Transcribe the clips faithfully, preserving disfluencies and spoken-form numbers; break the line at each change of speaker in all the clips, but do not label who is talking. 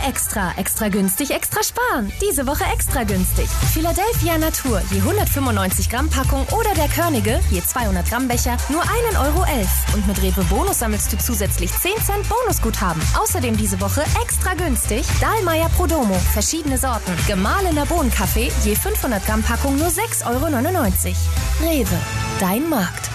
Extra. Extra günstig, extra sparen. Diese Woche extra günstig. Philadelphia Natur, je hundertfünfundneunzig Gramm Packung oder der Körnige, je zweihundert Gramm Becher, nur ein Euro elf. Und mit Rewe Bonus sammelst du zusätzlich zehn Cent Bonusguthaben. Außerdem diese Woche extra günstig Dahlmeier Prodomo, verschiedene Sorten. Gemahlener Bohnenkaffee, je fünfhundert Gramm Packung nur sechs Euro neunundneunzig. Rewe, dein Markt.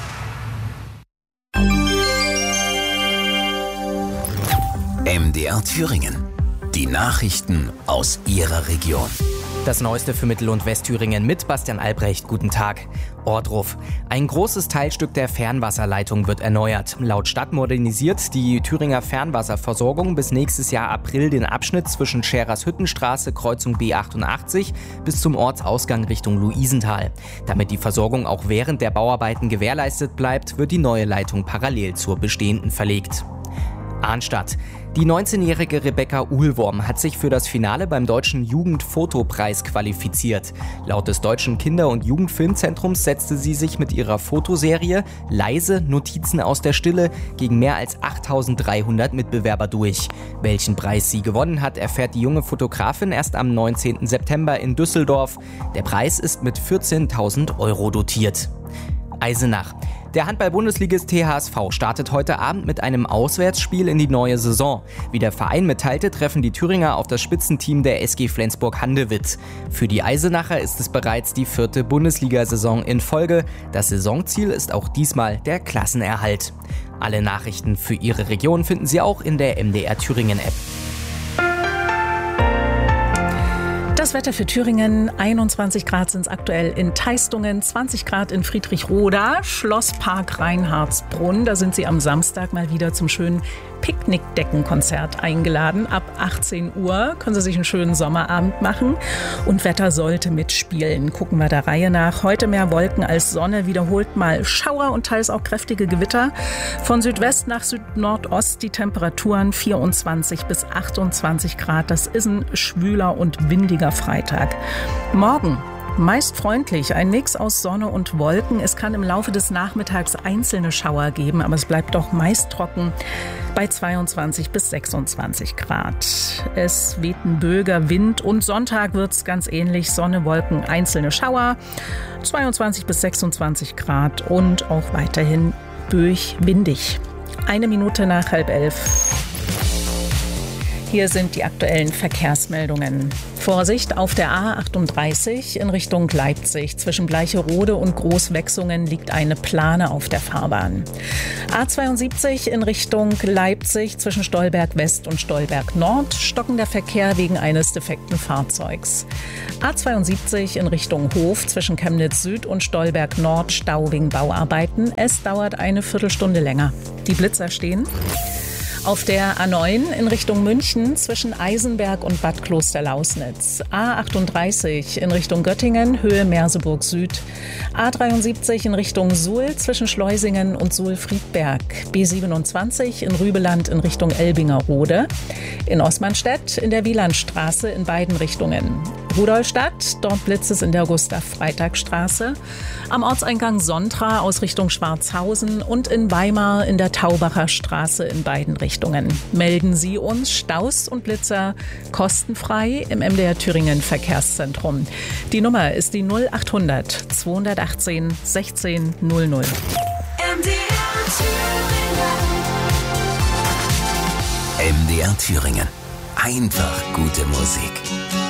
M D R Thüringen. Die Nachrichten aus Ihrer Region.
Das Neueste für Mittel- und Westthüringen mit Bastian Albrecht. Guten Tag. Ohrdruf. Ein großes Teilstück der Fernwasserleitung wird erneuert. Laut Stadt modernisiert die Thüringer Fernwasserversorgung bis nächstes Jahr April den Abschnitt zwischen Scherers-Hüttenstraße, Kreuzung B achtundachtzig bis zum Ortsausgang Richtung Luisenthal. Damit die Versorgung auch während der Bauarbeiten gewährleistet bleibt, wird die neue Leitung parallel zur bestehenden verlegt. Arnstadt. Die neunzehnjährige Rebecca Uhlwurm hat sich für das Finale beim Deutschen Jugendfotopreis qualifiziert. Laut des Deutschen Kinder- und Jugendfilmzentrums setzte sie sich mit ihrer Fotoserie Leise Notizen aus der Stille gegen mehr als achttausenddreihundert Mitbewerber durch. Welchen Preis sie gewonnen hat, erfährt die junge Fotografin erst am neunzehnten September in Düsseldorf. Der Preis ist mit vierzehntausend Euro dotiert. Eisenach. Der Handball-Bundesligist T H S V startet heute Abend mit einem Auswärtsspiel in die neue Saison. Wie der Verein mitteilte, treffen die Thüringer auf das Spitzenteam der S G Flensburg-Handewitt. Für die Eisenacher ist es bereits die vierte Bundesliga-Saison in Folge. Das Saisonziel ist auch diesmal der Klassenerhalt. Alle Nachrichten für Ihre Region finden Sie auch in der M D R Thüringen-App.
Das Wetter für Thüringen, einundzwanzig Grad sind es aktuell in Teistungen, zwanzig Grad in Friedrichroda, Schlosspark Reinhardsbrunn. Da sind Sie am Samstag mal wieder zum schönen Picknickdeckenkonzert eingeladen. Ab achtzehn Uhr können Sie sich einen schönen Sommerabend machen und Wetter sollte mitspielen. Gucken wir der Reihe nach. Heute mehr Wolken als Sonne, wiederholt mal Schauer und teils auch kräftige Gewitter. Von Südwest nach Südnordost die Temperaturen vierundzwanzig bis achtundzwanzig Grad. Das ist ein schwüler und windiger Freitag. Morgen meist freundlich, ein Mix aus Sonne und Wolken. Es kann im Laufe des Nachmittags einzelne Schauer geben, aber es bleibt doch meist trocken bei zweiundzwanzig bis sechsundzwanzig Grad. Es weht ein böiger Wind und Sonntag wird es ganz ähnlich. Sonne, Wolken, einzelne Schauer, zweiundzwanzig bis sechsundzwanzig Grad und auch weiterhin böig windig. Eine Minute nach halb elf. Hier sind die aktuellen Verkehrsmeldungen. Vorsicht auf der A achtunddreißig in Richtung Leipzig. Zwischen Bleicherode und Großwechsungen liegt eine Plane auf der Fahrbahn. A zweiundsiebzig in Richtung Leipzig zwischen Stolberg West und Stolberg Nord. Stockender Verkehr wegen eines defekten Fahrzeugs. A zweiundsiebzig in Richtung Hof zwischen Chemnitz Süd und Stolberg Nord. Stau wegen Bauarbeiten. Es dauert eine Viertelstunde länger. Die Blitzer stehen. Auf der A neun in Richtung München zwischen Eisenberg und Bad Klosterlausnitz. A achtunddreißig in Richtung Göttingen, Höhe Merseburg Süd. A dreiundsiebzig in Richtung Suhl zwischen Schleusingen und Suhl-Friedberg. B siebenundzwanzig in Rübeland in Richtung Elbingerode. In Osmanstedt in der Wielandstraße in beiden Richtungen. Rudolstadt, dort blitzt es in der Gustav-Freitag-Straße. Am Ortseingang Sontra aus Richtung Schwarzhausen und in Weimar in der Taubacher Straße in beiden Richtungen. Melden Sie uns Staus und Blitzer kostenfrei im M D R Thüringen Verkehrszentrum. Die Nummer ist die null achthundert zweihundertachtzehn sechzehn null null.
M D R Thüringen. M D R Thüringen. Einfach gute Musik.